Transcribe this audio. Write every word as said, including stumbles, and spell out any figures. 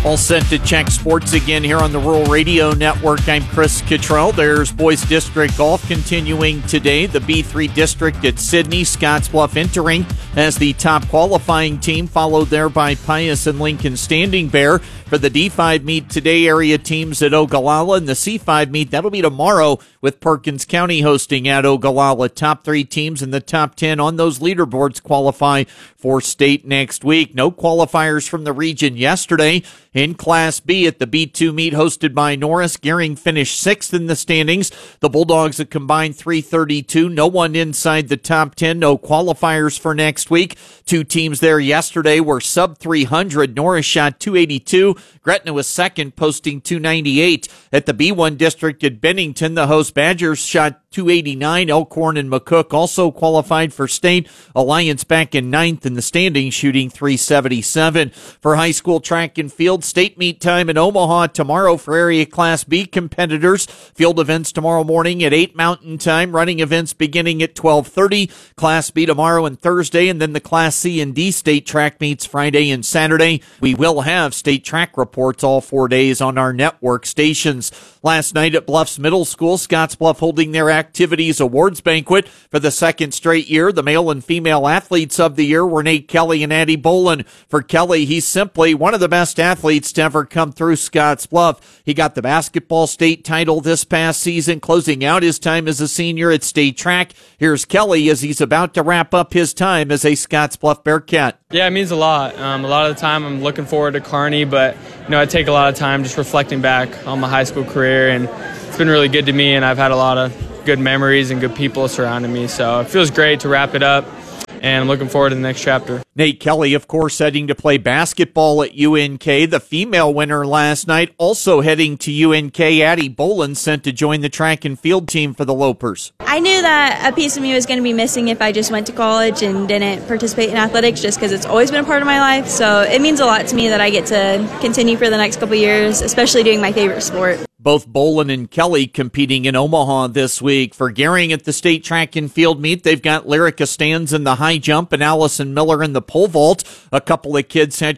All set to check sports again here on the Rural Radio Network. I'm Chris Cottrell. There's Boys District Golf continuing today. The B three District at Sidney, Scottsbluff entering as the top qualifying team, followed there by Pius and Lincoln Standing Bear. For the D five meet today, area teams at Ogallala, and the C five meet, that'll be tomorrow with Perkins County hosting at Ogallala. Top three teams in the top ten on those leaderboards qualify for state next week. No qualifiers from the region yesterday. In Class B at the B two meet hosted by Norris, Gering finished sixth in the standings. The Bulldogs a combined three thirty-two. No one inside the top ten. No qualifiers for next week. Two teams there yesterday were sub three hundred. Norris shot two eighty-two. Gretna was second, posting two ninety-eight. At the B one district at Bennington, the host Badgers shot two eighty-nine. Elkhorn and McCook also qualified for state. Alliance back in ninth in the standings, shooting three seventy-seven. For high school track and field, state meet time in Omaha tomorrow for area Class B competitors. Field events tomorrow morning at eight Mountain Time. Running events beginning at twelve thirty. Class B tomorrow and Thursday, and then the Class C and D state track meets Friday and Saturday. We will have state track reports all four days on our network stations. Last night at Bluffs Middle School, Scottsbluff holding their activities awards banquet for the second straight year. The male and female athletes of the year were Nate Kelly and Addie Bolin. For Kelly, he's simply one of the best athletes to ever come through Scottsbluff. He got the basketball state title this past season, closing out his time as a senior at state track. Here's Kelly as he's about to wrap up his time as a Scottsbluff Bearcat. Yeah, it means a lot. Um, a lot of the time I'm looking forward to Kearney, but you know, I take a lot of time just reflecting back on my high school career, and it's been really good to me, and I've had a lot of good memories and good people surrounding me. So it feels great to wrap it up, and I'm looking forward to the next chapter. Nate Kelly, of course, heading to play basketball at U N K. The female winner last night also heading to U N K. Addie Bolin sent to join the track and field team for the Lopers. I knew that a piece of me was going to be missing if I just went to college and didn't participate in athletics, just because it's always been a part of my life. So it means a lot to me that I get to continue for the next couple of years, especially doing my favorite sport. Both Bolin and Kelly competing in Omaha this week. For Gering at the state track and field meet, they've got Lyrica Stans in the high jump and Allison Miller in the pole vault. A couple of kids had